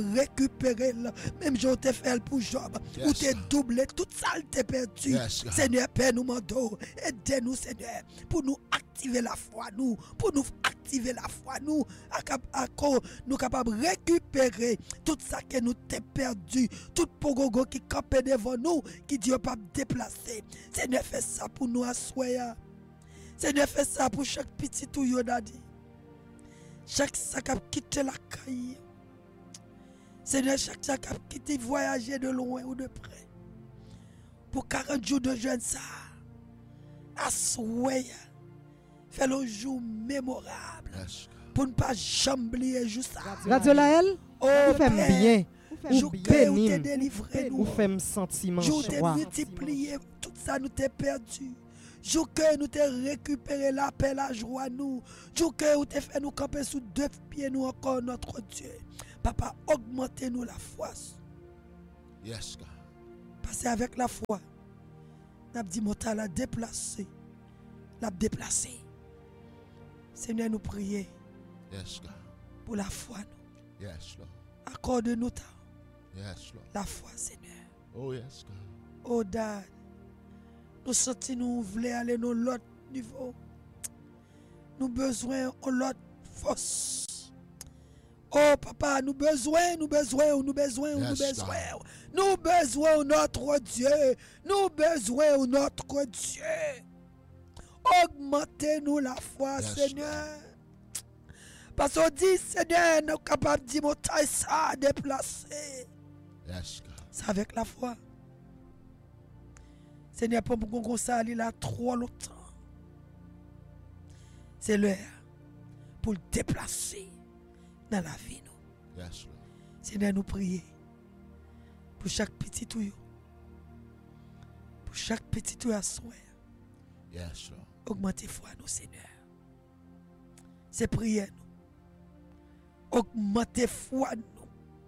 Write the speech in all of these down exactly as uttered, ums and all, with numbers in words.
récupérer. Même je t'ai fait pour Job. Yes. Ou t'es doublé. Tout ça, t'es perdu. Yes, God. Seigneur, Père, nous mandons. Aidez-nous, Seigneur, pour nous activer la foi, nous. Pour nous activer la foi, nous. À nous capables de récupérer tout ça que nous t'ai perdu. Tout pogogo qui campait devant nous, qui dit pas déplacer. Seigneur, fais ça pour nous asseoir. Seigneur, fais ça pour chaque petit tout yodadi. Chaque sac a quitté la caille. Seigneur, chaque sac a quitté voyager de loin ou de près. Pour quarante jours de jeûne, ça. Assoya. Fais le jour mémorable. Yes. Pour ne pas jamais oublier juste ça. Radio Laël, Oh, vous faites Père, bien. Vous jour faites que vous t'es bien. délivré, Vous nous. faites sentiment Jour t'es joie. multiplié. Tout ça nous t'es perdu. Jour que nous t'es récupéré la paix, la joie, nous. Jour que vous t'es fait nous camper sous deux pieds, nous encore, notre Dieu. Papa, augmentez-nous la foi. Yes, God. Passez avec la foi. N'a dit mon la déplacer. L'a déplacer. Seigneur, nous prions Yes, God. pour la foi, nous. Yes, Lord. Accorde-nous ta- Yes, Lord. la foi, Seigneur. Oh, yes, God. Oh, Dad. Nous sentons nous voulons aller dans l'autre niveau. Nous besoin de l'autre force. Oh, papa, nous besoin, nous besoin, nous besoin, nous Yes, besoin. Nous besoin de notre Dieu. Nous besoin de notre Dieu. Augmentez-nous la foi, Yes, Seigneur. Parce qu'on dit, Seigneur, nous sommes capables de dire, montagne ça, déplacer. Yes, God. C'est avec la foi. Seigneur, pour nous comme ça, il a trop longtemps. C'est l'heure pour le déplacer dans la vie. Nous. Yes, Lord. Seigneur, nous prions pour chaque petit tuyau. Pour chaque petit tuyau à soi. Yes, Lord. Augmentez foi nous, Seigneur. C'est prière nous. Augmentez foi nous.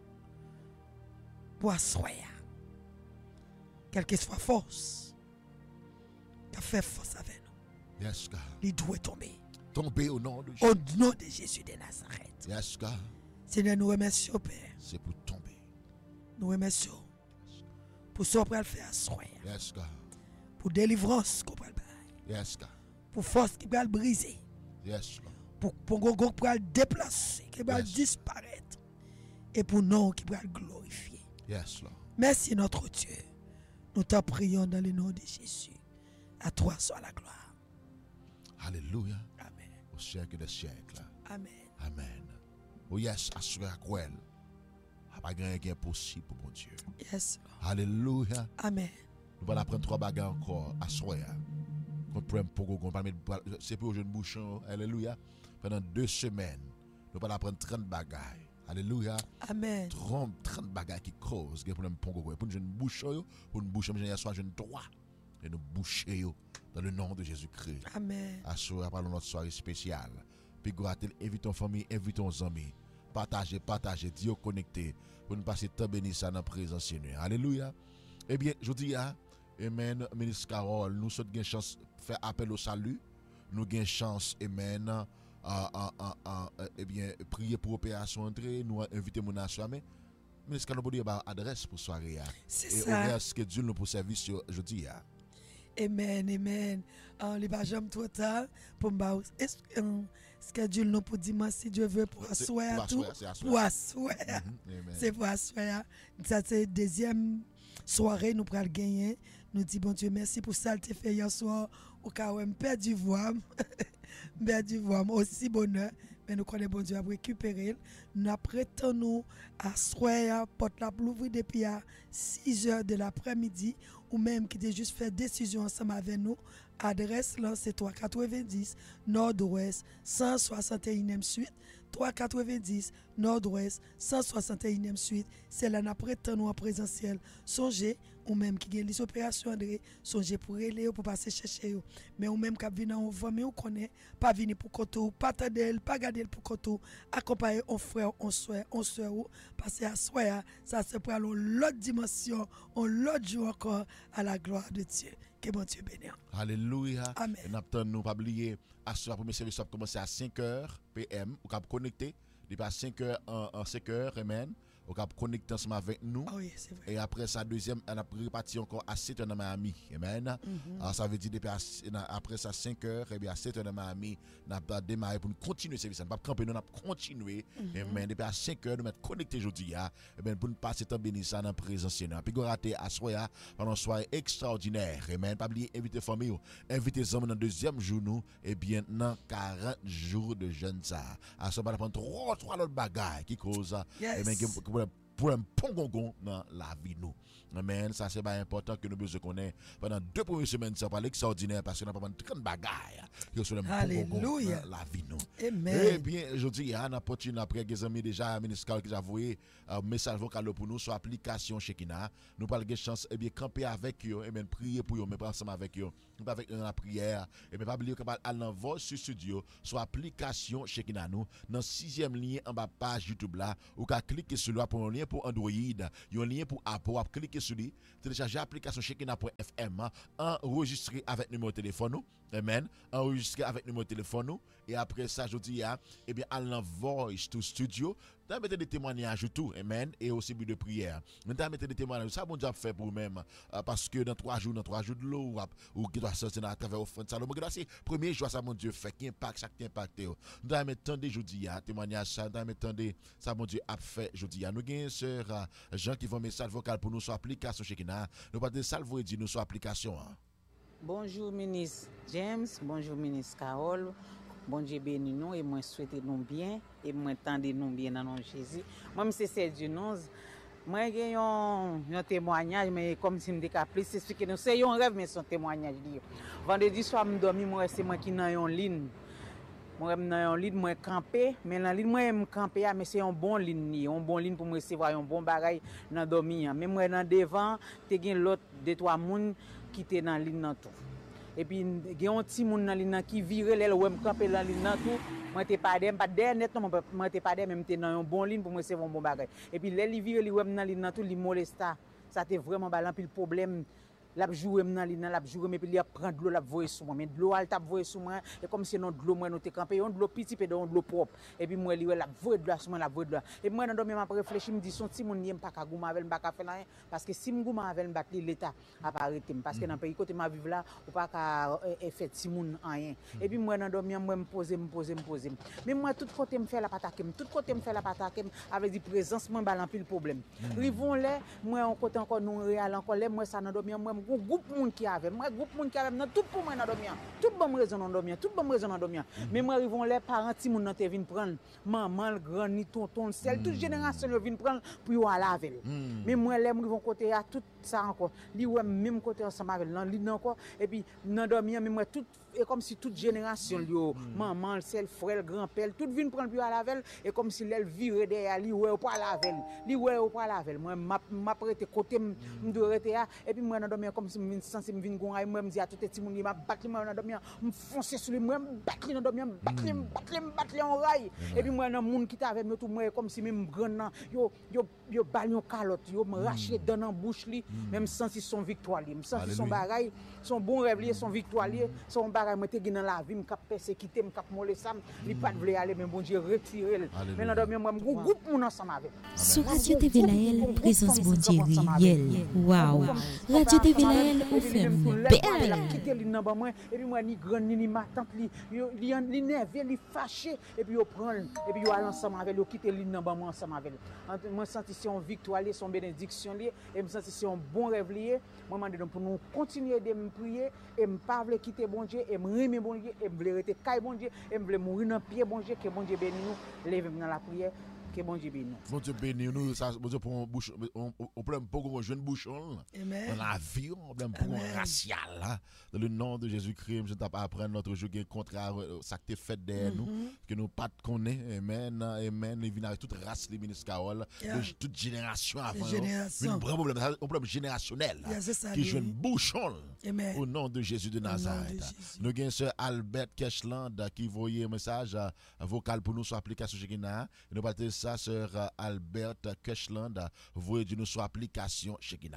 Pour asseoir. Quelle que soit force. Qu'a fait force avec nous. Yes, God. Il doit tomber. Tomber au nom de Au Jésus. nom de Jésus de Nazareth. Yes, God. Seigneur, nous remercions, Père. C'est pour tomber. Nous remercions. Pour ce qu'on peut faire asseoir. Yes, God. Pour délivrance qu'on peut faire. Yes, God. Pour force qui peut le briser. Yes, Lord. Pour pour qu'on peut le déplacer, qui peut Yes. disparaître. Et pour nous qui peut le glorifier. Yes, Lord. Merci notre Dieu. Nous t'en prions dans le nom de Jésus. À toi soit la gloire. Alléluia. Amen. Au siècle des siècles. Amen. Amen. Oh yes, assuré à quoi elle. Pas rien qui est possible pour mon Dieu. Yes. Alléluia. Amen. Nous allons apprendre trois bagages encore à soi. C'est pour jeune bouchon. Alléluia. Pendant deux semaines, nous allons apprendre trente bagages. Alléluia. Amen. trente bagages qui causent des problèmes pour nous. Pour une jeune bouchon, pour une bouchon, je suis jeune droit. Et nous boucher dans le nom de Jésus-Christ. Amen. À soi, parlons notre soirée spéciale. Puis, invitons famille, invitons amis. Partagez, partagez, Dieu connecté pour nous passer temps béni ça dans la présence Seigneur. Alléluia. Eh bien, je dis, amen, ministre Carole, nous sommes une chance de faire appel au salut. Nous avons une chance, amen, à, à, à, à, eh bien, prier pour opération entrée. Nous invitons mon nation. Mais, ministre Carole, nous dire adresse pour soirée. C'est et ça. horaire schedule nous pour service, je dis. Amen, amen. En les pas jamais trop tard pour me est-ce que schedule nous pour dimanche si Dieu veut pour asseoir tout pour asseoir. C'est pour asseoir. Ça c'est deuxième soirée nous pral gagner. Nous dit bon Dieu merci pour ça que tu fait hier soir au cas où me perdu voix. Perdu voix aussi bonheur. Mais nous connaissons bon Dieu à récupérer. Nous apprêtons nous à soir porte la l'ouvrir depuis à six heures de l'après-midi ou même qui était juste fait décision ensemble avec nous. Adresse là c'est trois cent quatre-vingt-dix Nord-Ouest cent soixante et unième suite. trois cent quatre-vingt-dix Nord-Ouest cent soixante et unième suite. C'est là nous prêtons nous en présentiel. Songez ou même qui gagne les opérations André, songez pour aller pour passer chercher eux. Mais ou même qui vient en famille ou connaît pas venir pour koto, pas tendel, pas garder pour koto, accompagner on frère, on soeur, on soeur parce à soir ça se prend l'autre dimension, on l'autre jour encore à la gloire de Dieu. Que bon Dieu bénisse. Alléluia. Amen. Et nous nous pas oublier à ce premier service va commencer à cinq heures P M ou cap connecté, il passe cinq heures en, en cinq heures amen. Vous pouvez connecter ensemble avec nous. Oh, oui, c'est vrai. Et après ça, deuxième, on a reparti encore à sept heures dans Miami. Amen. Mm-hmm. Alors, ça veut dire depuis après ça, cinq heures, et bien à sept heures dans Miami, on a démarré pour nous continuer le service. On ne pas camper, nous, on a continué. Mm-hmm. Amen. Depuis à cinq heures, nous sommes connectés aujourd'hui. Et bien, pour nous passer temps béni ça dans la présence. Puis, vous rater à soir, pendant une soirée extraordinaire. Amen. Pas oublier, inviter famille, inviter les hommes dans le deuxième jour, nous, et bien, dans quarante jours de jeûne. Ça. À ce moment-là, trois, trois autres bagailles qui causent. Yes. Et bien, pour un pongongon dans la vie nous. Amen. Ça c'est pas important que nous besoin connaître pendant deux premières semaines ça pas l'extraordinaire parce que nous pas trente bagailles que sur un pongongon dans la vie nous. Amen. Eh bien aujourd'hui on a continué après des amis déjà ministère qui a envoyé un message vocal pour nous sur application Shekinah. Nous pas de chance et bien camper avec eux et bien prier pour eux mais pas ensemble avec eux. Nous pas avec eux dans la prière et bien pas oublier que aller dans votre studio sur application Shekinah nous dans sixième lien en bas page YouTube là ou qu'à cliquer sur là pour un lien pour Android, il y a un lien pour Apple, vous cliquez sur lui, télécharger l'application Shekinah point F M, enregistrer avec numéro de téléphone, amen, enregistrer avec numéro de téléphone, et après ça, je dis, eh bien, allons voice to studio, tu mettez des témoignages tout, amen, et aussi but de prière. Tu mettez des témoignages, ça, bon Dieu a fait pour vous-même, parce que dans trois jours, dans trois jours de l'eau, ou qui doit sortir à travers offrande Salomon, c'est premier jour, ça, mon Dieu fait, qui impacte, chaque impact. Nous avons entendu, je dis, témoignage, ça, nous avons entendu, ça, mon Dieu a fait, je dis, nous avons sœur Jean qui vont message vocal pour nous sur application Shekinah. Nous pas de salve et dire nous sur application. Bonjour ministre James, bonjour ministre Carole. Bon Dieu béni nous et moi souhaite nous bien et moi tendre nous bien dans nom Jésus. Moi c'est Serge Noz. Moi j'ai un témoignage mais comme si me décapler c'est expliquer nous c'est un rêve mais son témoignage dit. Vendredi soir me dormi moi c'est moi qui dans une ligne. Moi dans une ligne moi camper mais dans ligne moi me camper mais c'est un bon ligne, un bon ligne pour me recevoir un bon bagage dans dormir. Mais moi dans devant te gen l'autre deux trois moun qui était dans ligne dans tout. Et puis il y a un petit monde dans ligne qui vire les ouais me camper dans ligne dans tout. Moi t'ai pas dem pas net non moi t'ai pas dem même t'ai dans un bon ligne pour me recevoir un bon bagage. Et puis les vire li ouais dans ligne dans tout li molesta. Ça t'est vraiment balan puis le problème la jouer dans ligne la jouer mais puis il prend de l'eau la voyer sur moi mais de l'eau elle t'a voyer sur moi et comme si non de l'eau moi nous t'ai campé on de l'eau petit et de l'eau propre et puis moi li la voyer de l'eau sur moi la voyer de l'eau et moi dans dormir m'a réfléchi me dit son petit monde n'aime pas ka gouma avec pas ka faire rien parce que si me gouma avec me battre l'état a pas arrêter parce que dans pays côté m'a vivre là ou pas ka faire petit monde rien et puis moi dans dormir moi me poser me poser me poser mais moi tout côté me faire la pataquer tout côté me faire la pataquer avec dit présence moi balan pile problème rivon les moi on côté encore nous réal encore les moi ça dans dormir moi groupe monde qui avait moi groupe monde qui avait dans tout pour moi dans dormir tout bon raison dans dormir tout bon raison dans dormir mais moi arrivons les parents ti monde te viennent prendre maman le grand ni tonton celle toute génération viennent prendre pour yo à laver mais moi les vont côté à tout ça encore li ouais même côté ensemble avec dans li encore et puis dans dormir mais moi tout et comme si toute génération yo maman celle frère grand-père tout viennent prendre pour à laver et comme si elle virer derrière li ouais pour laver li ouais pour laver moi m'a m'a prêté côté me doit rester et puis moi dans dormir comme si me sensi me vinn gon ay moi me dit à tout petit monde m'a battre moi dans dormir me foncer sur lui moi battre dans dormir battre battre battre en rail et puis moi dans monde qui t'avait me tout moi comme si même grand yo yo yo balion calotte yo me racher dans en bouche li même sensi son victoire li me sensi son bagaille son bon rêve li son victoire li son bagaille moi te dans la vie me cap persécuter me cap moler ça li pas vle aller mais bon Dieu retirer mais dans dormir moi groupe mon ensemble avec sur Radio T V Laël présence bon Dieu réel waouh Radio T V Laël ou ferme belle quitter li nan ba moi et puis moi ni grand ni ma tante li li li nerveux li fâché et puis yo prend et puis yo aller ensemble avec yo quitter li nan ba moi ensemble avec moi senti c'est une victoire li son bénédiction li et me senti c'est un bon rêve li moi mande pour nous continuer de me prier et me pas vle quitter bon Dieu et me remer bon Dieu et me rester caille bon Dieu et me mourir dans pied bon Dieu que bon Dieu bénisse nous lever dans la prière que bon Dieu bénisse. Bon Dieu bénisse nous, ça bon Dieu pour un bouchon, on problème pour un jeune bouchon dans la vie, on problème pour un racial dans le nom de Jésus-Christ, je t'apprends apprendre notre jour qui contraire ça que t'es fait derrière nous que nous pas connaît. Amen. Amen. Il vient avec toute race les ministres Carole, toute génération avant. Un problème, un problème générationnel qui jeune bouchon au nom de Jésus de Nazareth. Nous avons sœur Albert Keshland qui voyait un message vocal pour nous sur l'application Shekinah. Nous partons ça sur Albert Keshland, voyez nous sur l'application Shekinah.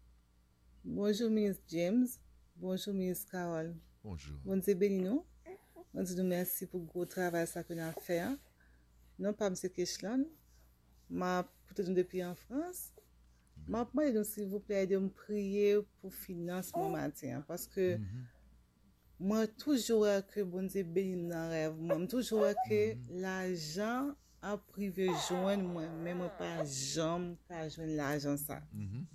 Bonjour ministre James, bonjour ministre Carole. Bonjour. Bon Dieu béni nous. On dit merci pour le gros travail ça qu'on a fait. Non pas monsieur Keshland, m'a depuis en France. M'a demandé s'il vous plaît de me prier pour financer mon matin parce que mm-hmm. moi toujours que bon Dieu béni dans rêve, moi toujours que mm-hmm. l'argent a privé joindre moi, mais moi pas jamais pas joindre l'argent ça. Mm-hmm.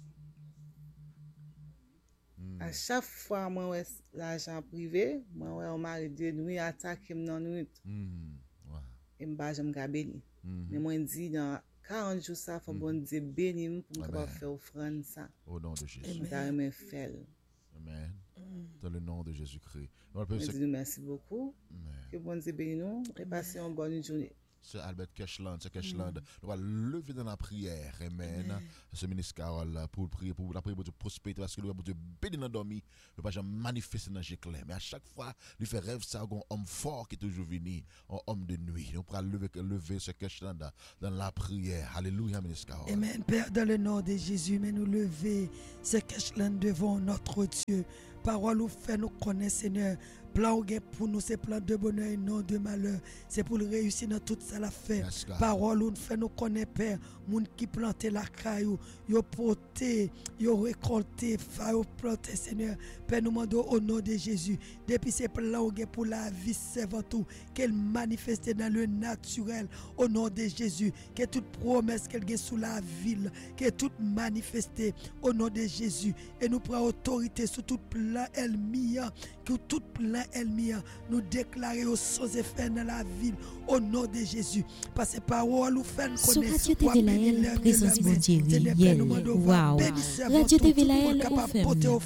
Mm. À chaque fois moi ouais l'argent privé, moi ouais on m'a de nuit attaquer dans nuit. Mm. Wow. Et m'pas jamais ga béni. Mm-hmm. Mais moi dit dans quarante jours ça faut mm. bon Dieu béni pour capable faire offrande ça. Au nom de Jésus. Amen. Amen. Amen. Mm. Dans le nom de Jésus-Christ. Merci, merci beaucoup. Amen. Que bon Dieu bénisse nous et passez une bonne journée. C'est Albert Keshland, c'est Keshland. Mm. Nous allons lever dans la prière, Amen. Amen. Ce ministre Carole, pour prier, pour la prière pour prospérité, parce que nous avons Dieu béni dans dormi, nous ne pas jamais manifester dans l'éclair. Mais à chaque fois, lui fait rêve ça, un homme fort qui est toujours venu, un homme de nuit. Nous allons lever, lever ce Keshland dans la prière. Alléluia, ministre Carole. Amen. Père, dans le nom de Jésus, mais nous lever ce Keshland devant notre Dieu. Parole ou fait nous connaître, Seigneur. Plan pour nous, c'est plan de bonheur et non de malheur. C'est pour le réussir dans tout ça la fait. Yes, parole ou fait nous connaître, Père. Moun qui plante la caillou, yo porté, yo récolté, fa yo planté, Seigneur. Père, nous demandons au nom de Jésus. Depuis ces plans pour la vie servante, qu'elle manifeste dans le naturel. Au nom de Jésus. Que toute promesse qu'elle a sous la ville, que toute manifestée au nom de Jésus. Et nous prenons autorité sur tout plan ennemi, que tout plan ennemi, nous déclarons sans effet dans la ville au nom de Jésus. Parce que parole ou fait nous connaissons. Sur Radio T V Laël, présence bon Dieu, réel. Waouh. Radio T V Laël, on fait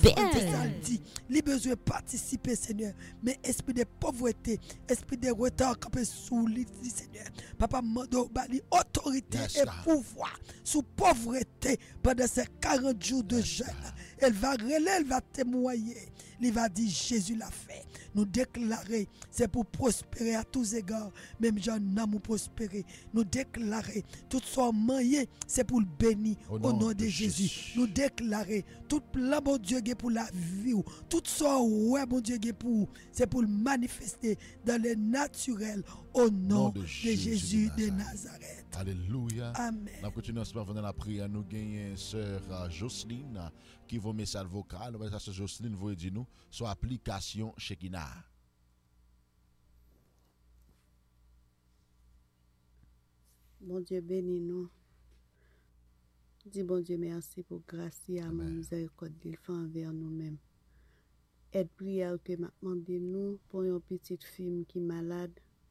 belle. Il besoin de participer, Seigneur. Mais esprit de pauvreté, esprit de retard, campé sous lui, Seigneur. Papa, mando bali autorité yes, et pouvoir sous pauvreté pendant ces quarante jours de jeûne. Elle va relayer, elle va témoigner. Il va dire Jésus l'a fait. Nous déclarer, c'est pour prospérer à tous égards. Même Jean nous prospérer. Nous déclarer, tout soit moyen, c'est pour le bénir au, au nom de, de Jésus. Jésus. Nous déclarer, tout plan bon Dieu pour la vie, tout soit ouais bon Dieu pour, c'est pour le manifester dans le naturel au nom, nom de, de Jésus, Jésus de Nazareth. Nazareth. Alléluia. Amen. Nous continuons à faire la prière. Nous gagnons sœur Jocelyne qui va message vocal. Nous sœur Jocelyne vous dire nous sur application Shekinah. Bon Dieu bénis nous. Dis bon Dieu merci pour grâce et amour miséricorde qu'il fait envers nous-mêmes. Aide prière que m'a demandé nous pour une petite fille qui est malade,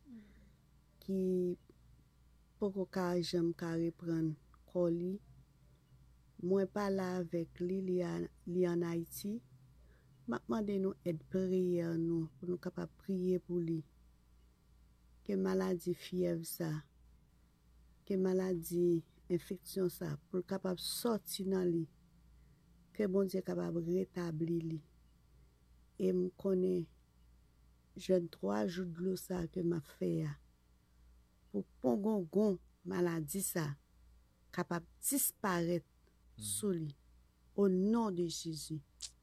qui pour qu'au j'aime qu'à reprendre colis. Moi pas là avec lui, li en Haïti. M'a demandé nous aide prière nous pour nous capable prier pour lui. Que maladie fièvre ça, que maladie infection ça pour capable sortir dans lui. Que bon Dieu capable rétablir lui. Et me connaît jeune trois jours de l'eau ça que m'a fait pour pongon maladie ça capable disparaître mm. sous lui au nom de Jésus.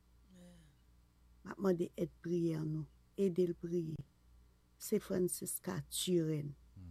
M'a demandé aide prière nous, aider le prier. C'est Francisca Turenne. Mm.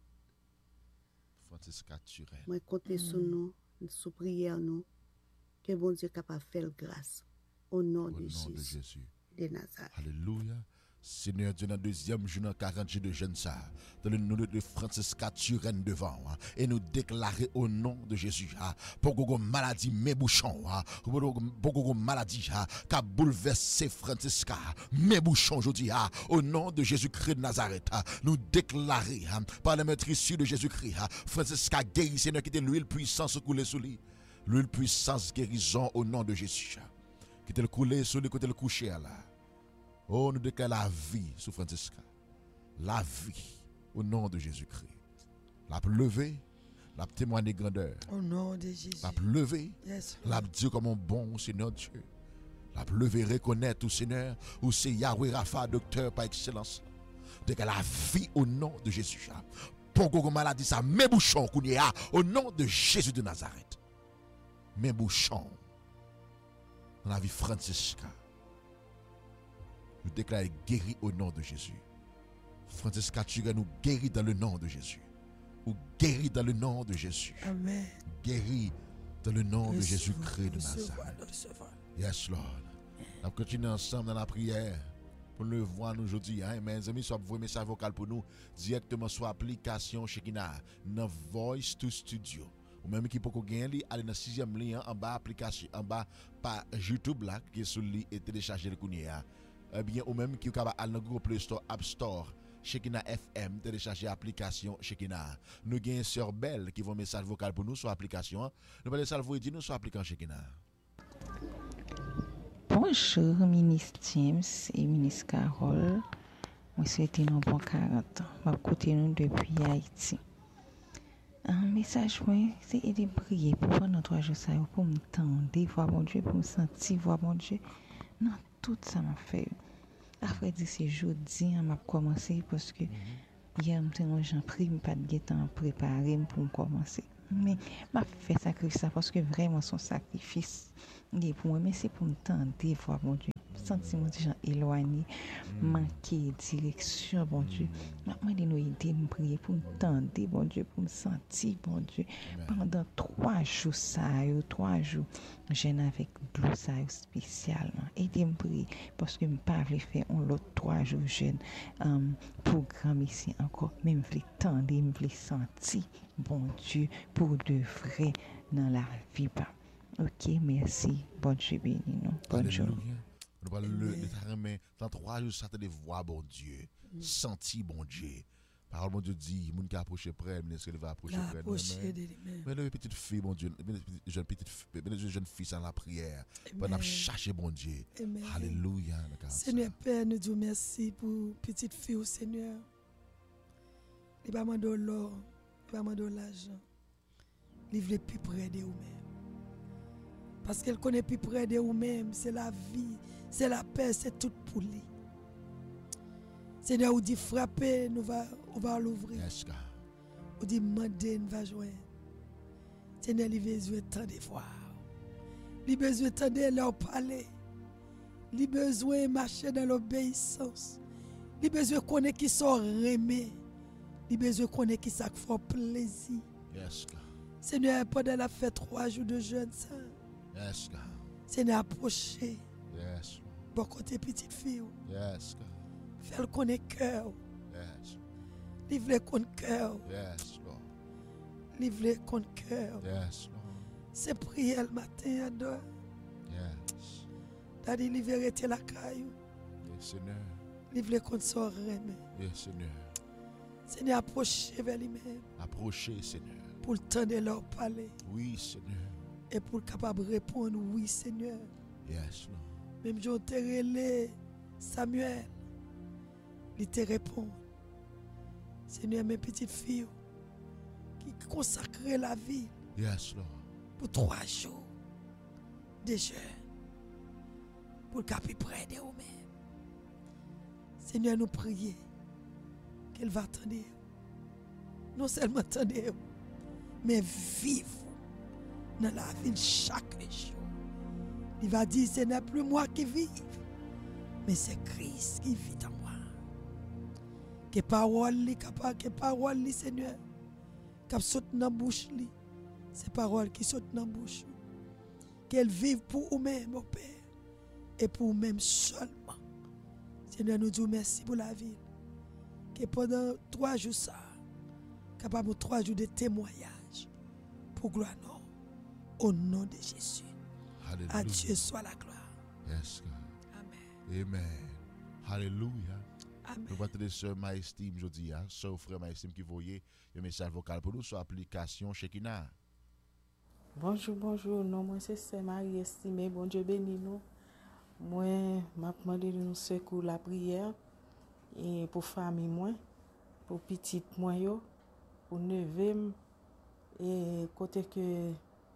Francisca Turenne. Moi compter mm. sur nous, sur prière nous que bon Dieu capable faire grâce au nom, au de, nom Jésus. de Jésus de Nazareth. Alléluia. Seigneur Dieu, dans le deuxième jour, dans quarante jours de jeûne, ça, dans le nom de Francisca Turenne devant, hein, et nous déclarer au nom de Jésus, hein, pour que vos maladies m'ébouchons, hein, pour que vos maladies, hein, qu'a bouleversé Francisca, m'ébouchons, je dis, hein, au nom de Jésus-Christ de Nazareth, hein, nous déclarer, hein, par la maîtrise issue de Jésus-Christ, hein, Francisca guérit, Seigneur, qui était l'huile puissance coulée sous lui, l'huile puissance guérison au nom de Jésus, hein, qui était coulée sous lui, qui était le couché là. Oh, nous déclarons la vie sous Francisca. La vie au nom de Jésus-Christ. La lever, la témoigner grandeur. Au nom de Jésus. La lever, yes, la dire comme un bon Seigneur Dieu. La lever, reconnaître au Seigneur, où c'est Yahweh Rapha, docteur par excellence. Déclarer la vie au nom de Jésus. Pour que maladie, ça, mes bouchons, au nom de Jésus de Nazareth. Mes bouchons. Dans la vie Francisca. Nous déclarons guéri au nom de Jésus. Francisca Turenne nous guérit dans le nom de Jésus. ou guéris dans le nom de Jésus. Amen. Guéris dans le nom de Recevoir, Jésus-Christ de recevoir, Nazareth. recevoir. Yes, Lord. On continue ensemble dans la prière pour le voir nous aujourd'hui. Hein? Mes amis, soit vous un message vocal pour nous directement sur l'application Shekinah, dans Voice to Studio. Ou même qui peut gagner, aller dans le sixième lien en bas application, en bas par YouTube là, qui est sur lui et télécharger le Kounia. Eh bien, ou même qui est capable aller dans Google Play Store, App Store, Shekinah F M, télécharger l'application Shekinah. Nous avons Sœur Belle qui va un message vocal pour nous sur l'application. Nous allons saluer vous dire nous sur l'application Shekinah. Bonjour, ministre James et ministre Carole. Je souhaite nous bon quarante ans. Je côté nous depuis Haïti. Un message, c'est de prier pour pendant trois jours, pour me tendre, voir mon Dieu, pour me sentir, voir mon Dieu. Non, tout ça m'a fait. Après ces jeudi, on m'a commencé parce que hier, j'ai pris, pas de temps préparé pour commencer. Mais m'a fait sacrifice parce que vraiment son sacrifice est pour moi, mais c'est pour me tendre, voir mon Dieu. Sentiment de gens éloignés, manquer direction, bon Dieu. Moi, de nous aider, me prier pour me tendre, bon Dieu, pour me sentir, bon Dieu. Pendant trois jours, ça, trois jours, je n'ai avec de l'eau spécialement. Aidez-moi prier parce que je ne peux pas faire un autre trois jours jeune um, programme ici encore. Mais je veux tendre, je veux sentir, bon Dieu, pour de vrai dans la vie. Ok, merci. Bon Dieu béni nous. Bonne journée. Nous parlons le déterminer dans trois jours, ça te de voir bon Dieu, mm. sentir bon Dieu. Parole bon Dieu dit, moun qui approche près, mais est-ce qu'il va approcher près de nous? Mais le petite fille, bon Dieu, jeune petite fille, jeune fille dans la prière, pour chercher bon Dieu. Amen. Alléluia. Seigneur Père, nous disons merci pour petite fille au Seigneur. Il va demander l'or, il va demander l'argent. Il veut plus près de vous-même. Parce qu'elle connaît plus près de vous-même, c'est la vie. C'est la paix, c'est tout pour lui. Seigneur, on dit frapper, nous va, on va l'ouvrir. Yes, God. On dit demander, nous va joindre. Seigneur, il a besoin de temps de voir. Il a besoin de temps de leur parler. Il a besoin de marcher dans l'obéissance. Il a besoin de connaître qui sont aimés. Il a besoin de connaître qui ça fait plaisir. Yes, God. Seigneur, pendant la fête trois jours de jeûne, ça. Yes, God. Seigneur, approchez. Yes. Bon côté petite fille. Yes, God. Fais-le connaître cœur. Yes. Livre-le contre cœur. Yes, Lord. Livre-le contre cœur. Yes, Lord. C'est prier le matin à deux. Yes. T'as dit libérer la caillou. Yes, Seigneur. Livre-le contre son remède. Yes, Seigneur. Seigneur, approchez vers lui-même. Approchez, Seigneur. Pour le temps de leur parler. Oui, Seigneur. Et pour capable répondre, oui, Seigneur. Yes, Lord. Même Jean te relé Samuel, il te répond. Seigneur, mes petites filles qui consacrent la vie. Yes, Lord. Pour trois jours de jeûne. Pour qu'après près de vous-même. Seigneur, nous prions qu'elle va attendre. Non seulement attendre, mais vivre dans la vie chaque jour. Il va dire, ce n'est plus moi qui vis, mais c'est Christ qui vit en moi. Que parole, que parole, Seigneur, qui saute dans la bouche, c'est parole qui saute dans la bouche. Qu'elle vive pour vous-même, mon Père, et pour vous-même seulement. Seigneur, nous disons merci pour la vie. Que pendant trois jours, ça, capable de trois jours de témoignage, pour gloire, non, au nom de Jésus. Hallelujah. À Dieu soit la gloire. Yes, God. Amen. Amen. Hallelujah. Amen. Nous avons des sœurs Maestime aujourd'hui, hein, sœur frère Maestime qui voyait le message vocal pour nous sur l'application Shekinah. Bonjour, bonjour. Non, moi c'est sœur Marie estimée. Bon Dieu béni nous. Moi, m'a demandé de nous secouer la prière et pour famille moi, pour petite moi yo, pour neveu et côté que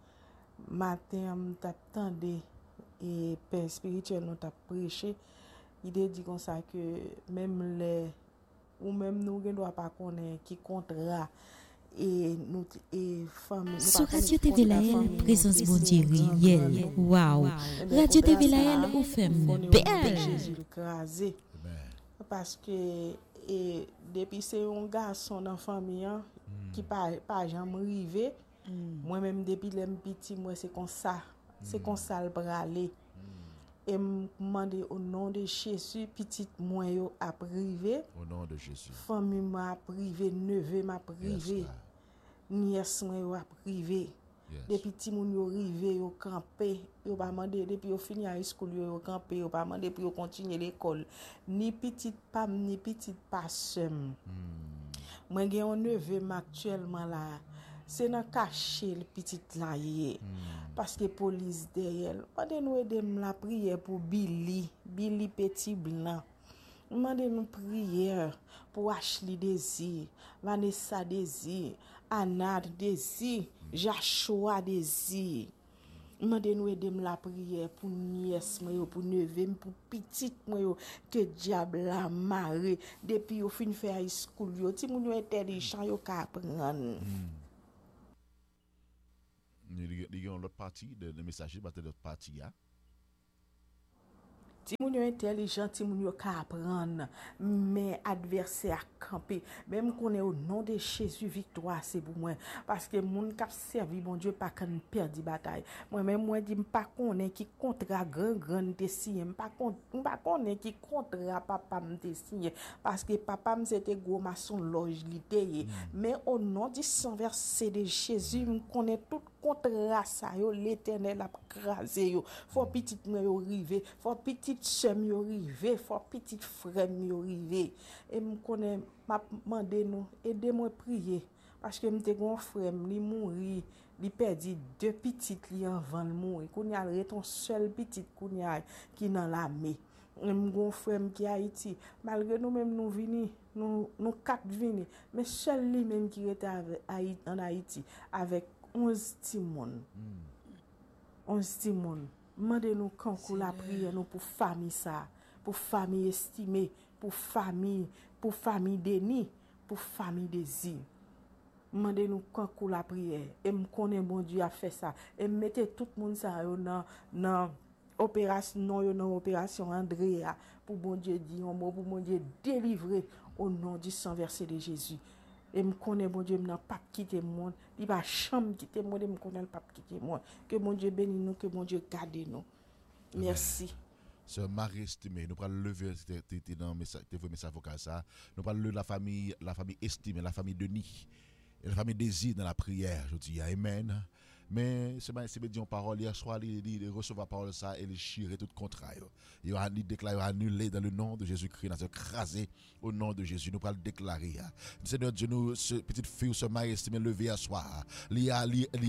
matin on t'attendait et père spirituel nous t'a prêché, il dit comme ça que même les ou même nous ne doit pas connaître qui contrat et nous et famille sur Radio T V Lael présence bon Dieu réel. Waouh, Radio T V Lael ou femme belle Jésus écrasé parce que et depuis c'est un garçon dans famille qui pas pas jamais arrivé. Moi-même depuis l'em petit moi c'est comme ça. C'est comme ça le braler. Et me demander au nom de Jésus petite moi yo a privé. Au nom de Jésus. Famille m'a privé, neveu m'a privé. Nièce moi yo a privé. Depuis petit moun yo rivé yo camper, yo pas mandé depuis yo fini high school yo camper, yo pas mandé pour yo continuer l'école. Ni petite pam ni petite passem. Moi gen un neveu actuellement là. C'est dans caché le petit là yé. Parce que police derrière. Pendant nous aider la prière pour Billy, Billy petit blanc. Demandez nous prière pour Ashley Désir, Vanessa Désir, Anna Désir, Joshua Désir. Demandez nous aider la prière pour nièce moi pour neveu pour petite moi que diable la marre depuis yo fin faire high school yo ti moun yo intelligent yo ka apprendre. Il y a l'autre partie de le messager battre l'autre partie là. Ti moun yo intelligent, ti moun yo ka apprendre, mais adversaire camper. Même qu'on est au nom de Jésus victoire c'est pour moi parce que moun k'ap servi bon Dieu pas kan perdre bataille. Moi même moi dit pas connait qui contrat grand grand te signé, pas pas connait qui contrat papa me signé parce que papa me c'était gros maçon loge li mais au nom du sang versé de Jésus me connaît tout contrat ça yo l'Éternel a crasé yo. Faut petite moi yo rivé, faut petite sœur yo rivé, faut petite frère yo rivé. Et me connaît m'a mandé nous aidez-moi prier parce que m'te gon frère li mouri, li perdu deux petites li avant le mourir. Kounya reton seul petite kounya qui dans l'armée. M gon frère qui Haïti malgré nous même nous vini nous nous quatre vini mais seul lui même qui était en Haïti avec onze timon. onze timon. Mandez nous quand la prière nous pour famille ça, pour famille estimée, pour famille, pour famille Denis, pour famille Désir. Mandez nous quand la prière et me connaît bon Dieu a fait ça et mettez tout le monde ça dans dans opération non dans opération Andrea pour bon Dieu dire un mot pour bon Dieu délivrer au nom du sang versé de Jésus. Et me connaît bon Dieu n'a pas quitter monde, il va chambre quitter monde, me connaît pas quitter moi. Que bon Dieu bénisse nous, que bon Dieu garde nous. Merci. Sœur Marie estimée, nous allons lever c'était dans message message vocal ça. Nous allons lever la famille la famille estimée, la famille Denis et la famille Désir dans la prière, je dis amen. Mais c'est bien, c'est bien, parole hier soir, il reçoit la parole ça et il chirer tout contrat. Il a déclaré, annulé dans le nom de Jésus-Christ, il a écrasé au nom de Jésus. Nous allons le déclarer. Seigneur Dieu, nous, ce petite fille, ce mari estimé levé à soir, il a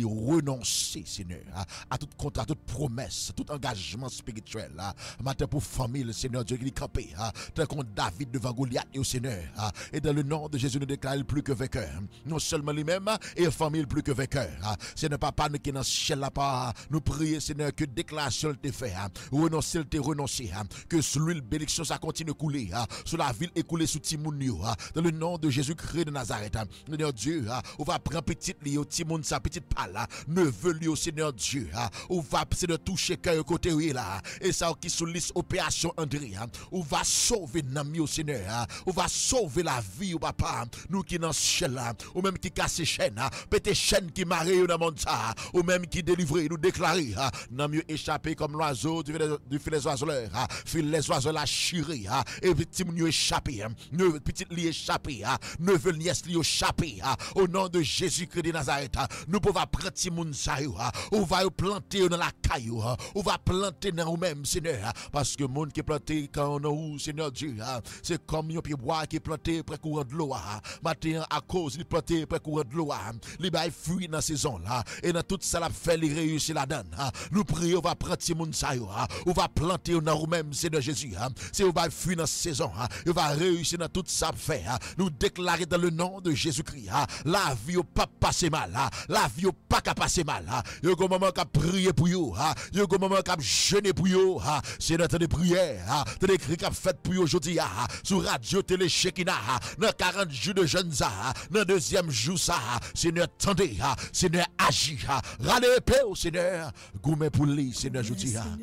renoncé, Seigneur, à tout contrat, à toute promesse, à tout engagement spirituel. Matin pour famille, Seigneur Dieu, qui est campé, tel qu'on David devant Goliath et au Seigneur. Et dans le nom de Jésus, nous déclarons plus que vainqueur. Non seulement lui-même, et famille plus que vainqueur. Seigneur Papa, qui est dans le ciel là-bas, nous prions, Seigneur, que déclaration te fait, renoncer, te renoncer, que sous l'huile bénédiction ça continue à couler, sur la ville écoulée sous Timounio, dans le nom de Jésus-Christ de Nazareth. Seigneur Dieu, on va prendre petite li au Timoun sa petite pale, neveu li au Seigneur Dieu, on va Seigneur toucher cœur côté là, et ça qui sous liste opération André, on va sauver Nami au Seigneur, on va sauver la vie au papa, nous qui dans le ciel là, ou même qui casse chaîne, pété chaîne qui marée dans le monde ça, ou même qui délivre, nous déclarer, n'a mieux échappé comme l'oiseau du fil des oiseleurs, fil les oiseaux la chiré, et petit mieux échappé, ne petit li échappé, ne veut nièce li échappé, au nom de Jésus-Christ de Nazareth, nous pouvons prendre ti moun sa yo, on va planter dans la caillou, on va planter dans nous-mêmes, Seigneur, parce que monde qui planté quand on où, Seigneur Dieu, c'est comme un pied bois qui planté près courant de l'eau, matin à cause il planté près courant de l'eau, li bay fruit dans saison là, et dans toute ça la fait les réussir la donne. Nous prions, on va prendre ti moun sa yo, on va planter dans nous-mêmes, Seigneur Jésus, c'est on va fuir dans saison, on va réussir dans toute ça fait, nous déclarer dans le nom de Jésus-Christ, la vie au pas passer mal, la vie au pas qu'à passer mal, yo go moment qu'a prier pour yo, yo go moment qu'a jeûner pour yo, c'est notre de prière, de l'écrit qu'a fait pour yo aujourd'hui sur radio télé Shekina, dans quarante jours de jeûne ça, dans deuxième jour ça, Seigneur tendez, Seigneur agis, râlez paix au Seigneur, goumé pour lui, Seigneur aujourd'hui.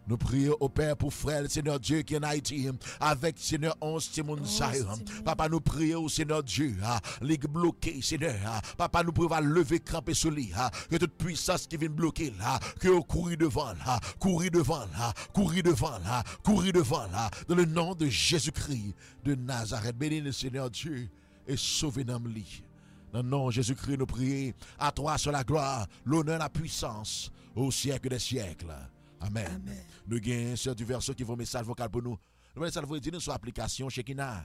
Nous prions au Père pour frère, Seigneur Dieu, qui est en Haïti, avec Seigneur onze Timon Saïr. Papa, nous prions au Seigneur Dieu, les bloqués, Seigneur. Papa, nous pouvons lever, camper sur lui, que toute puissance qui vient bloquer, que vous courez devant, courir devant, courir devant, courir devant, dans le nom de Jésus-Christ de Nazareth. Bénis le Seigneur Dieu et sauvez-nous. Dans le nom de Jésus-Christ, nous prions. À toi sur la gloire, l'honneur, la puissance, au siècle des siècles. Amen. Amen. Nous avons sur du verset qui vont message vocal pour nous. Nous allons vous dire sur l'application Shekina.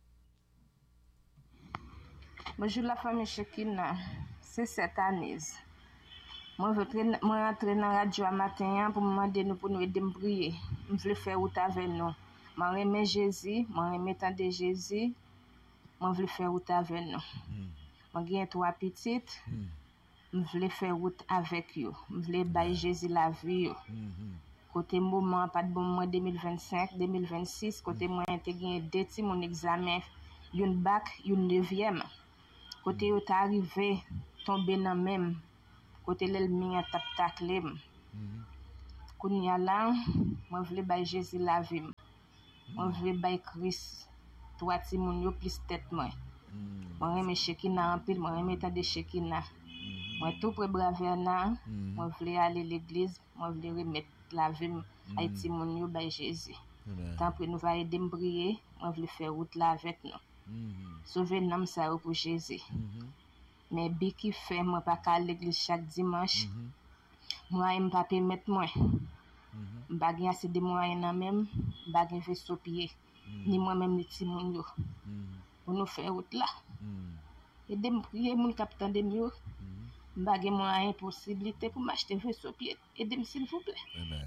Bonjour la famille Shekina. C'est cette année. Moi, je vais rentrer dans la radio à matin pour me demander nous pour nous aider à prier. Je veux faire route avec nous. Je remets Jésus, je remets tant de Jésus. Je veux faire route avec nous. Je j'ai trois petites. Je veux faire route avec eux. Je veux bailler Jésus la vie. Côté moment, pas de bon mois deux mille vingt-cinq, deux mille vingt-six. Côté moi, j'ai gagné deux petits mon examen. Une bac, une neuvième. Côté où t'es arrivé, tombé dans le même. Côté l'ennemi a tap taclé. Quand y a là, moi je veux bailler Jésus la vie. Moi je veux bailler Christ. Toi ti moun yo plus tête moi. Moi aime Shekina en pile, moi aime ta de Shekina. Moi tout pour braver là, moi je veux aller à l'église, moi je veux remettre la vie à ti moun yo bailler Jésus. Tant que nous va aider me prier, moi je veux faire route là avec nous. Sauver l'âme ça pour Jésus. Mais bi qui fait moi pas à l'église chaque dimanche. Moi aime pas permettre moi. M'pa gen assez de moyens nan même, m'pa gen vaisseau pied. Ni moi-même ni ti moun yo. Pour nous faire route là. Et de me prier mon capitaine de mieux. M'pa gen moyen possibilité pour m'acheter vaisseau pied. Aidez-moi s'il vous plaît. Amen.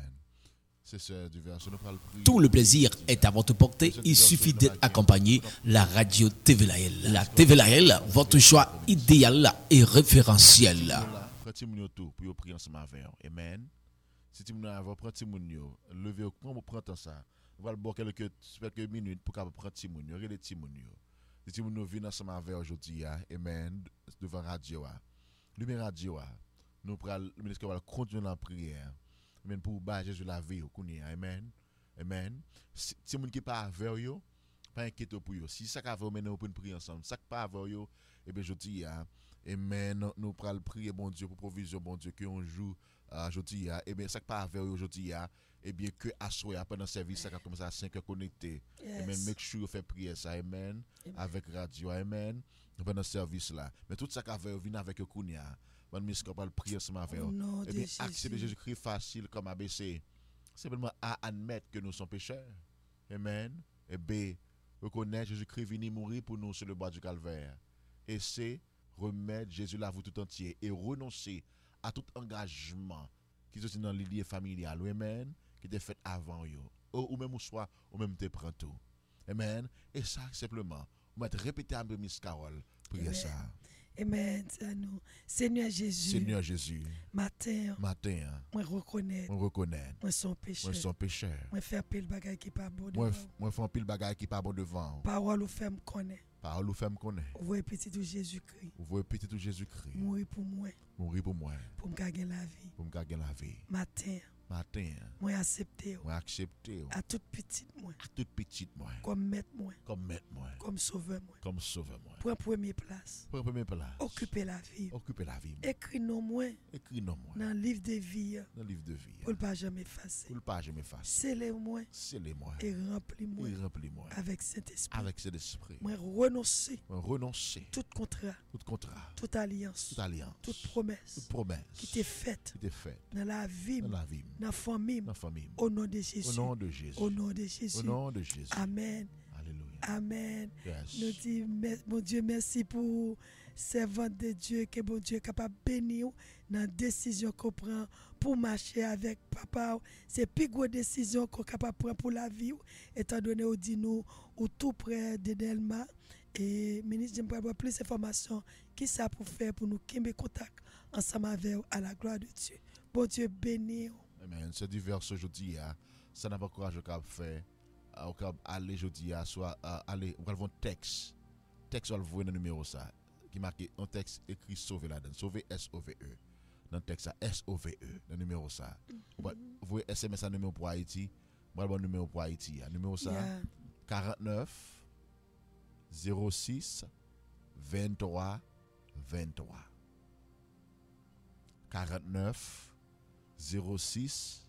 Tout le plaisir est à votre portée. Il suffit d'être accompagné la radio T V L A L. La T V L A L, votre choix idéal et référentiel. Prenez mon tout pour prier ensemble avec. Amen. Si tu m'as avant prendre mon yo, lever comment vous prendre ça. On va le boire quelques quelques minutes pour qu'on prendre mon yo, regarder mon yo. Si mon yo vient ensemble avec aujourd'hui, amen, devant radio. Lumière radio. Nous prenons le ministre va continuer la prière. Amen pour ba Jésus la vie kounia. Amen. Amen. Si moun qui pas avec yo, pas inquiète pour yo. Si ça ka va maintenant pour prier ensemble, ça pas avec yo, et bien je dis amen, nous prenons prier bon Dieu pour provision bon Dieu que on joue aujourd'hui et bien ça pas avec aujourd'hui et bien que à soir pendant service ça commence à cinq heures connecté. Amen. Make sure fait prier ça amen avec radio amen pendant service là. Mais tout ça ka va venir avec kounia. Mon ministre va prier ce matin. Et bien, accepter Jésus-Christ facile comme A B C. Simplement A, admettre que nous sommes pécheurs. Amen. Et B, reconnaître Jésus-Christ venu mourir pour nous sur le bois du calvaire. Et C, remettre Jésus la vous tout entier et renoncer à tout engagement qui est dans l'idée familiale. Amen. Qui était fait avant yo. Ou même ou soit, ou même te prend tout. Amen. Et ça, simplement, on va répéter à Miss Carole. Priez ça. Amen. Seigneur Jésus. Seigneur Jésus. Matin. Matin. Moi reconnais. Moi reconnais. Moi son péché. Moi son péché. Moi faire pile bagaille qui pas bon devant. Moi moi faire pile bagaille qui pas bon devant. Parole ou fait me connaît. Parole ou fait me connaît. Vous voyez petit tout Jésus-Christ. Vous voyez petit tout Jésus-Christ. Mourir pour moi. Mourir pour moi. Pour me gagner la vie. Pour me gagner la vie. Matin. Matin. Moi accepter. Moi accepter. À toute petite moi. À toute petite moi. Comme maître moi. Comme maître moi. Comme sauveur moi. Comme sauveur moi. Pour première place. Pour première place. Occuper la vie. Occuper la vie. Écris non moi. Écris non moi. Dans le livre de vie. Dans le livre de vie. Pour ne pas jamais effacer. Pour ne pas jamais effacer. Scellez moi. Scellez moi. Et remplis-moi. Et remplis-moi. Avec Saint-Esprit. Avec Saint-Esprit. Moi renoncer. Moi renoncer. Tout contrat. Tout contrat. Toute alliance. Toute alliance. Toute promesse. Toute promesse. Qui t'est faite. Qui t'est faite. Dans la vie. Dans la vie. Dans la famille. Dans la famille. Au nom de Jésus. Au nom de Jésus. Au nom de Jésus. Au nom de Jésus. Amen. Alléluia. Amen. Yes. Nous disons, mon Dieu, merci pour servant de Dieu, que bon Dieu est capable de bénir dans la décision qu'on prend pour marcher avec papa. C'est plus grosse décision qu'on est capable de prendre pour la vie, étant donné au dit nous, ou tout près de Delma. Et ministre, je vais avoir plus d'informations. Qui ça pour faire pour nous qu'il contact ensemble avec à la gloire de Dieu. Bon Dieu béni. Amen. C'est divers aujourd'hui. Ça n'a pas courage au cap faire. Au cap aller aujourd'hui, soit aller, on va voir un texte. Texte, on va voir le numéro ça. Qui marque un texte écrit sauver là-dedans. Sauver S O V E. dans le texte S O V E, le numéro ça. Vous voyez S M S à numéro pour Haïti, moi le numéro pour Haïti, le numéro ça yeah. quarante-neuf zéro six vingt-trois vingt-trois. quarante-neuf zéro six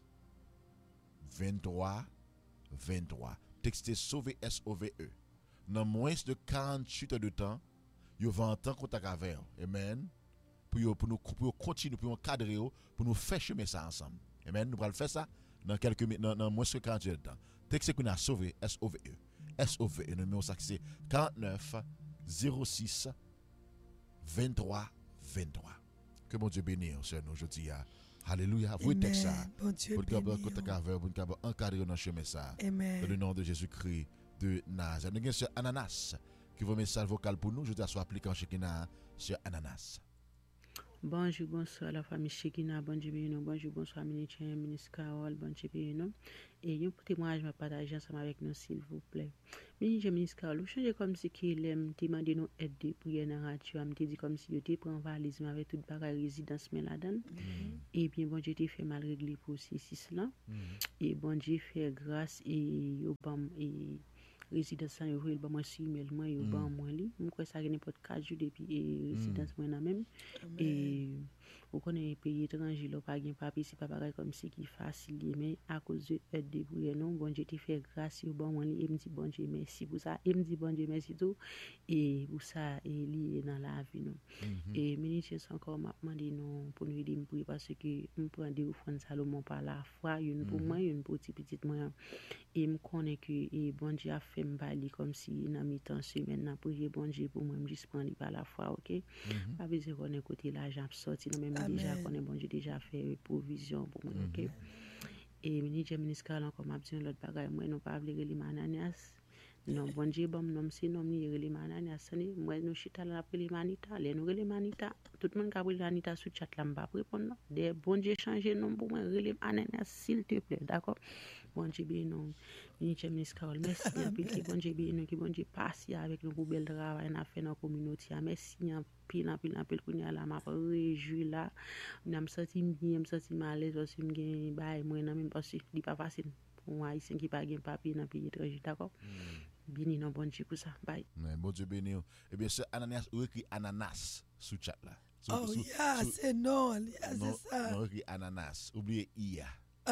vingt-trois vingt-trois. Textez sauver S O V E. Dans moins de quarante-huit heures de temps, vous va entendre contact avec vous. Amen. Pour, pour nous pour continuer, pour nous cadrer, pour nous faire chemin ça ensemble. Amen. Nous allons faire ça dans quelques minutes, dans, dans moins de quarante-huit heures de temps. Textez qu'on a sauvé S O V E. S O V E, le numéro ça c'est quarante-neuf zéro six vingt-trois vingt-trois. Que mon Dieu bénisse nous aujourd'hui. Alléluia. Vous êtes ça. Bon Dieu bénisse. Pour nous encadrer dans le chemin ça. Amen. Dans le nom de Jésus-Christ de Nazareth. Nous avons sur Ananas qui vous message vocal pour nous. Je dois soit appliquant Shekina sur Ananas. Bonjour, bonsoir la famille Shekina, bonjour, bonjour, bonsoir, ministre, ministre Carole, bonjour, et un témoignage à partager ensemble avec nous, s'il vous plaît. Ministre, ministre Carole, vous changez comme si qu'il aime demander nous aide de prier dans la radio, me dit comme si vous prend valise avec toute bagage résidence mais là-dedans. Et bien, bon Dieu, fait mal réglé pour ces six là. Et bon Dieu fait grâce et au bam et résidence ça yo ba moi si email moi yo ba moi li moi quoi ça n'importe quatre jours depuis résidence moi na même et on connaît pays étranger là pas gain papier c'est pas pareil comme si qui facile mais à cause de aide de prière non bon Dieu te fait grâce au bon moi li et me dit bon Dieu merci pour ça et me dit bon Dieu merci tout et pour ça et lié dans la vie non et ministre encore m'a demandé non pour nous aider me prier parce que me prend des offrandes Salomon par la foi une pour moi une pour petit petite moi et me connaît que et bon Dieu a fait m'bali comme si dans mi-temps semaine n'a prier bon Dieu pour moi juste prendre par la foi OK pas besoin qu'on côté l'argent sorti non même déjà connaît bon Dieu déjà fait provision pour moi OK et ministre ministre encore m'a dit l'autre bagaille moi non pas vouloir les mananias non bon Dieu bon non c'est non ni les mananias moi nous chita la appelé manita les nous les manita tout le monde qui a pris manita sur chat là m'pas répondre des bon Dieu changer non pour moi les mananias s'il te plaît d'accord bon Dieu bien non ministre ministre Carole merci puis que bon Dieu bien nous que bon Dieu passe avec nous pour bel travail n'a fait dans la communauté merci pile en pile en pile qu'on y a là m'a réjoui là n'a me senti bien me senti mal à l'aise parce que me gain bail moi même parce que il pas facile pour moi ici qui pas gain papier dans pays étranger d'accord béni non bon Dieu pour ça bye bon Dieu béni et bien c'est ananas ou écrit ananas sous chat là oh yeah c'est non c'est ça non écrit ananas oubliez ia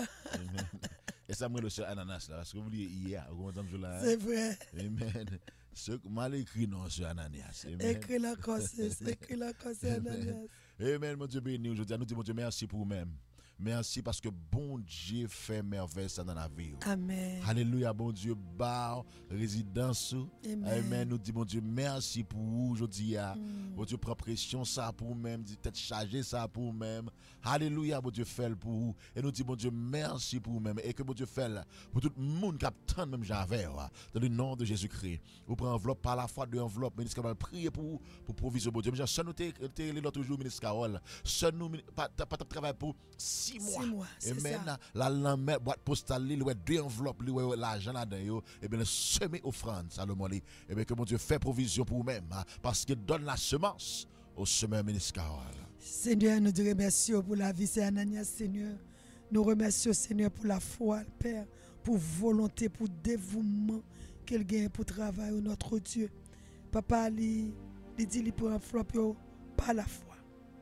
et ça me le sur ananas là parce que oubliez ia vous entendez là c'est vrai amen ce mal écrit non sur ananas écrit là comme c'est écrit là comme c'est ananas amen mon Dieu béni aujourd'hui nous disons Dieu merci pour vous-même. Merci parce que bon Dieu fait merveille ça dans la vie. Amen. Alléluia, bon Dieu, bar, résidence. Amen. Amen. Nous disons, bon Dieu, merci pour vous aujourd'hui. Mm. Bon Dieu, prend pression ça pour vous-même, tête chargée ça pour vous-même. Alléluia, bon Dieu, fait pour vous. Et nous disons, bon Dieu, merci pour vous-même. Et que bon Dieu fait pour tout le monde qui attend même j'avais. Dans le nom de Jésus-Christ. Vous prenez enveloppe par la foi de enveloppe. Ministre Carole, priez pour vous, pour provision, bon Dieu. Mais ça nous t'es l'autre jour, ministre Carole. Ça nous, pas de travail pour six mois. Six mois, et maintenant, la lampe, boîte postale, il y a deux enveloppes, il y a l'argent là-dedans, et bien, le semer offrande, Salomon, et bien, que mon Dieu fait provision pour vous-même, parce qu'il donne la semence au semeur ministre Carole. Seigneur, nous te remercions pour la vie, c'est Ananias, Seigneur. Nous remercions, Seigneur, pour la foi, Père, pour volonté, pour dévouement qu'il gagne pour travailler, notre Dieu. Papa, il dit, il prend enveloppe par la foi.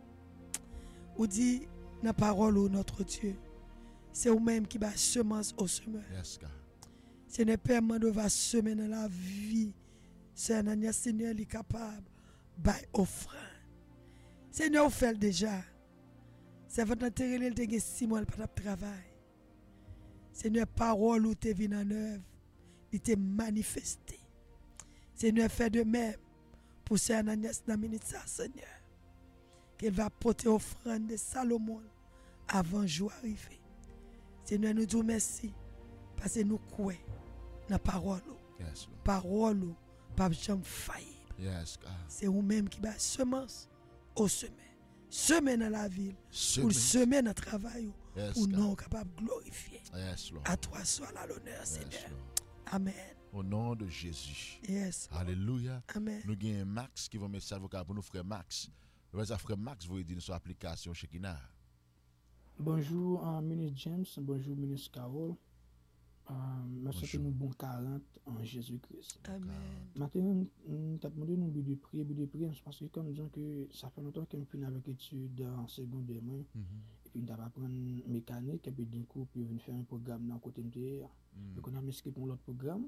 Ou dit, la parole de notre Dieu, c'est vous-même qui va semence au semeur. Yes, God. Seigneur Père, nous va semer dans la vie. Seigneur, Seigneur, il est capable de offrir. Seigneur, vous faites déjà. C'est votre intérêt, il te six mois pour travail. Seigneur, parole ou te vient en œuvre, il te manifesté. Seigneur, fais de même pour Seigneur dans minute ça, Seigneur. Qu'il va porter offrande de Salomon avant jour arrivé. Seigneur, nous disons merci parce que nous croyons dans la parole. Yes, parole, pas jamais faillible. Yes, c'est vous-même qui va semence au semer. Semer dans la ville, semer. Pour semer dans le travail, yes, pour nous capable de glorifier. Yes, à toi soit l'honneur, yes, Seigneur. Lord. Amen. Au nom de Jésus. Yes. Alléluia. Amen. Nous avons Max qui va message vocal pour nous, frère Max. Le frère Max, vous dit sur l'application Shekina. Bonjour, uh, ministre James. Bonjour, ministre Carole. Uh, merci que nous bon quarante en Jésus-Christ. Amen. Maintenant, nous avons demandé nous de prier, de prier, parce que comme disons que ça fait longtemps que je suis avec l'étude en secondaire, mm -hmm. et puis nous avons appris mécanique, et puis du coup, puis venir faire un programme dans le côté de terre. Donc on a inscrit pour l'autre programme,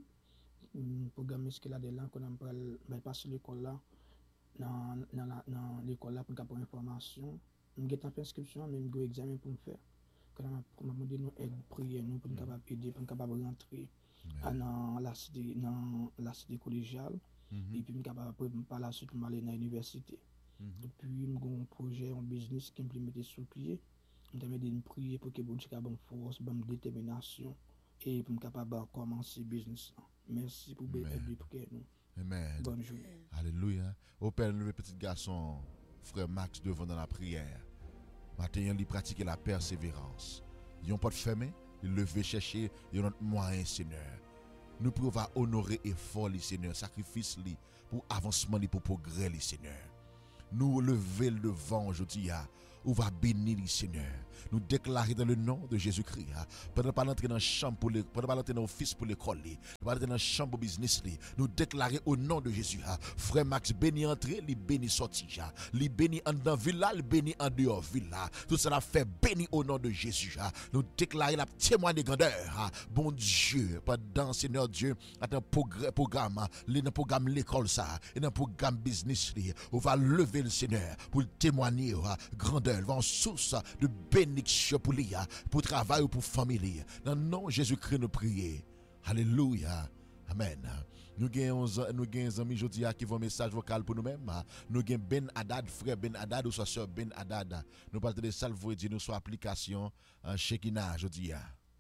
un programme inscrit là de là, qu'on a passé l'école là, dans, dans, la, dans l'école là pour avoir information. Nous avons fait inscription, mais nous avons examen pour me faire. Quand on a demandé nous aide prier nous pour nous capable aider pour nous capable rentrer dans la cité dans la cité collégiale mm-hmm. et puis nous capable par la suite aller dans l'université. Mm-hmm. Et puis nous avons un projet un business qui implémenté sur pied. Nous avons de prier pour que bon Dieu ait bonne force, bonne détermination et pour nous capable commencer business. Merci pour aider prier nous. Amen. Bonne journée. Alléluia. Au Père, le petit garçon, frère Max, devant dans la prière. Maintenant, il pratique la persévérance. Ils n'ont pas de fermé, ils lever chercher notre moyen, Seigneur. Nous pouvons honorer effort, Seigneur, sacrifice pour avancement, pour progrès, Seigneur. Nous lever le devant aujourd'hui, on va bénir, Seigneur. Nous déclarer dans le nom de Jésus-Christ. Pendant pas l'entrer dans la chambre pour les, pendant pas l'entrer dans l'office pour l'école, pendant l'entrer dans la chambre pour business, nous déclarer au nom de Jésus. Frère Max, béni entrer, li béni sortir. Li béni en dans villa, li béni en dehors villa. Tout cela fait béni au nom de Jésus. Nous déclarer la témoin de grandeur. Bon Dieu, pendant Seigneur Dieu, dans le programme, dans le programme l'école ça, et dans le programme business, on va lever le Seigneur pour témoigner grandeur, en source de bénédiction pour lui, pour travail ou pour famille. Dans le nom de Jésus-Christ, nous prions. Alléluia. Amen. Nous avons des amis aujourd'hui qui vont un message vocal pour nous-mêmes. Nous avons Ben Haddad, frère Ben Haddad ou soeur Ben Haddad. Nous parlons de salve Dieu, nous sur application en Shekinah aujourd'hui.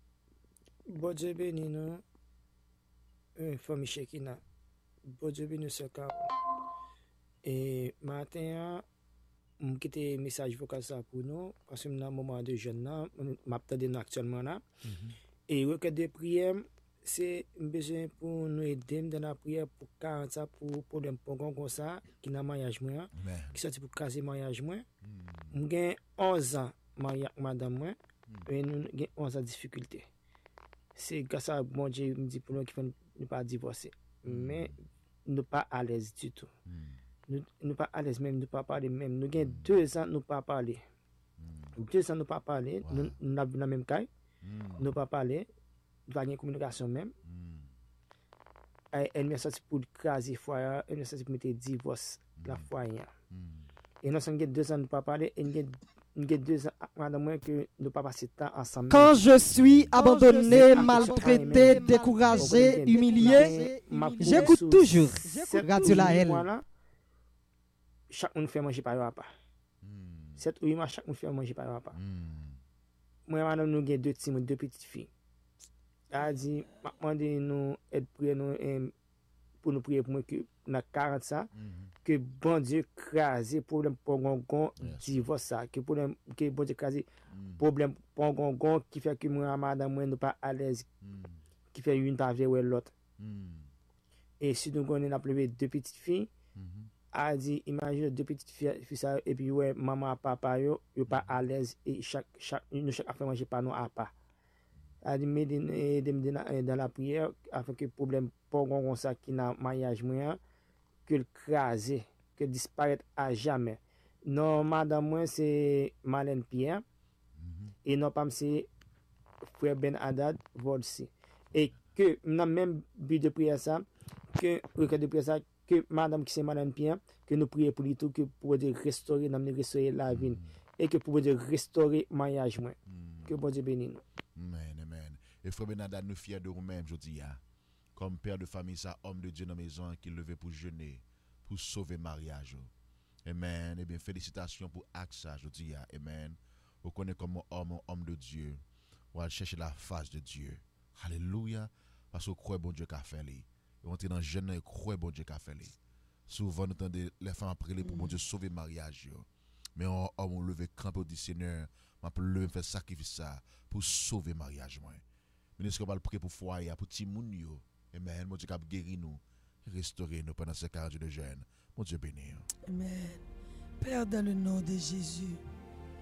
Bon Dieu béni nous, famille Shekinah. Bon Dieu béni ce cas. Et maintenant, je quitte un message vocal ça pour nous, parce que dans un moment de jeune, je m'attends actuellement là. Et requête de prière, c'est besoin pour nous aider dans la prière pour quarante ça pour problème pour comme ça qui n'a mariage moi qui sorti pour caser mariage moi on gagne onze ans mariage madame moi et nous gagne onze ans difficulté c'est grâce à bon Dieu me dit pour nous qui ne pas divorcer mais nous pas à l'aise du tout nous nous pas à l'aise même nous pas parler même nous gagne deux ans nous pas parler deux ans nous pas parler nous dans la même cas nous pas parler va une communication même. Mm. Elle m'a sorti pour craser foyer, elle m'a sorti pour mettre divorce mm. la foyer. Mm. Et nous sommes deux ans de pas parler, et nous avons deux ans madame que nous pas passer temps ensemble. Quand je suis abandonné, maltraité, découragé, humilié, j'écoute toujours Radio La L. Chaque monde fait manger par repas. Cette oui, chaque monde fait manger par repas. Moi madame nous avons deux petits deux petites filles. A dit m'a demandé nous aide prier nous pour nous prier pour moi que dans quarante ça que bon Dieu craser problème pour gongon divorce ça que problème que bon Dieu craser problème pour gongon qui fait que moi madame moi nous pas à l'aise qui fait une ta vers l'autre et si nous on a plevé deux petites filles a dit imagine deux petites filles ça et puis ouais maman papa yo yo pas à l'aise et chaque chaque nous chaque affaire manger pas nous à pas a dit mais dans la prière afin que problème pas comme ça qui n'a mariage moi que le craser que disparaître à jamais non madame moi c'est Marlène Pierre mm-hmm. et non pas c'est frère Ben Haddad Volsi et que dans même but de prière ça que requête de prière ça que madame qui c'est Marlène Pierre que nous prions pour lui tout que pour de restaurer nous restaurer la vie mm-hmm. et que pour de restaurer mariage moi mm-hmm. que bon Dieu bénisse nous. Amen, amen. Et frère Benadad, nous fiers de nous-mêmes, je dis, comme père de famille, ça, homme de Dieu dans la maison, qui levé pour jeûner, pour sauver mariage. Amen. Et bien, félicitations pour AXA, je dis, amen. Vous connaissez comme homme, homme de Dieu. On va chercher la face de Dieu. Alléluia. Parce que croyez bon Dieu qu'a fait. Et on est dans le jeûne et croyez bon Dieu qu'a fait. Souvent, nous entendons les femmes prier pour bon Dieu sauver mariage. Mais on a levé camp pour dire Seigneur, je vais faire sacrifice ça pour sauver mariage. Mais est-ce qu'on va prier pour foyer, pour tout le monde? Amen. Mon Dieu, qui a guéri nous, restaurer nous pendant ces quarante jours de jeûne. Mon Dieu béni. Amen. Père, dans le nom de Jésus,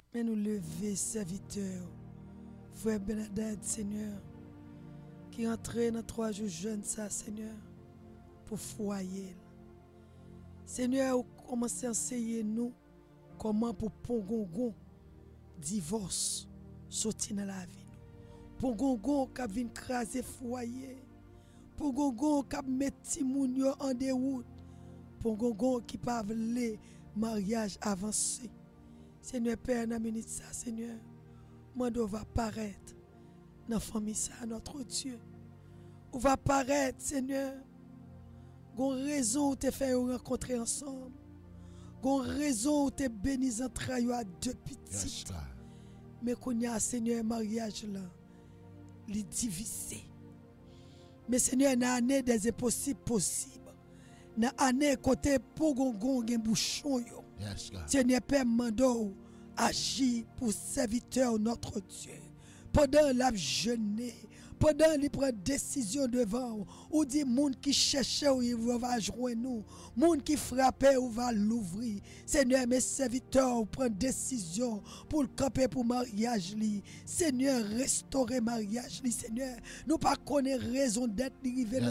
Mais nous lever serviteurs, frère Bernadette, Seigneur, qui entré dans trois jours jeunes, ça, Seigneur, pour foyer. Seigneur, commencez à enseigner nous comment pour pongongon divorce sortir dans la vie. Pongongon qui vient craser foyer. Pongongon qui met timoun yo en déroute. Pongongon qui pas le mariage avancé. Seigneur Père, dans minute ça, Seigneur, mando va paraître dans la famille ça, notre Dieu. On va paraître, Seigneur. Gon raison où te fait rencontrer ensemble. Gon raison où te bénis entre eux à deux petits. Mais qu'on y a, Seigneur, mariage là, les divisé. Mais Seigneur, dans l'année des impossibles possibles, dans l'année côté pour gon gen bouchon yo. Yes, God. Seigneur Père mando agir pour serviteur notre Dieu. Pendant la jeûner, pendant qu'il prend décision devant ou dit monde qui cherchait ou il va joindre nous, monde qui frappait ou va l'ouvrir. Seigneur, mes serviteurs prennent décision pour le camper pour mariage li. Seigneur, restaurer mariage li. Seigneur, nous pas connaître raison d'être arrivé